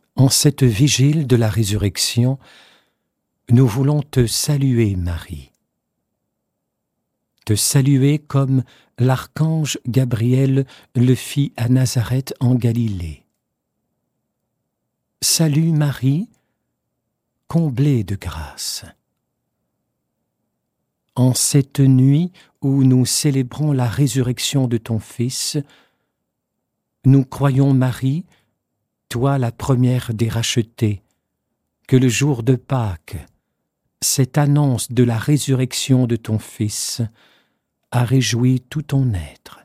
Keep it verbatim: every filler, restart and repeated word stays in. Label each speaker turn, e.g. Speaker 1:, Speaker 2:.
Speaker 1: En cette vigile de la résurrection, nous voulons te saluer, Marie. Te saluer comme l'archange Gabriel le fit à Nazareth en Galilée. Salut Marie, comblée de grâce. En cette nuit où nous célébrons la résurrection de ton Fils, nous croyons, Marie, toi la première des rachetés, que le jour de Pâques, cette annonce de la résurrection de ton Fils, a réjoui tout ton être.